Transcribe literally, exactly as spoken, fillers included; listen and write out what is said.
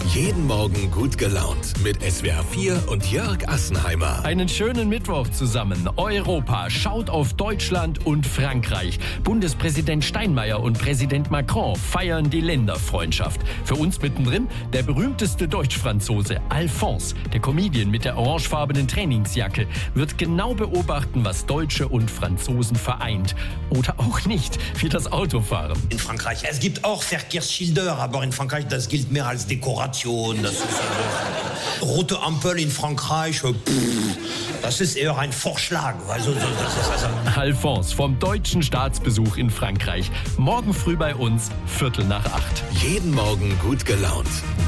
Jeden Morgen gut gelaunt mit S W R vier und Jörg Assenheimer. Einen schönen Mittwoch zusammen. Europa schaut auf Deutschland und Frankreich. Bundespräsident Steinmeier und Präsident Macron feiern die Länderfreundschaft. Für uns mittendrin der berühmteste Deutsch-Franzose Alphonse, der Comedian mit der orangefarbenen Trainingsjacke, wird genau beobachten, was Deutsche und Franzosen vereint. Oder auch nicht, wie das Autofahren. In Frankreich, es gibt auch Verkehrsschilder, aber in Frankreich, das gilt mehr als Dekoration. Das ist also, rote Ampel in Frankreich, pff, das ist eher ein Vorschlag. Also, das ist also Alphonse vom deutschen Staatsbesuch in Frankreich. Morgen früh bei uns, Viertel nach acht. Jeden Morgen gut gelaunt.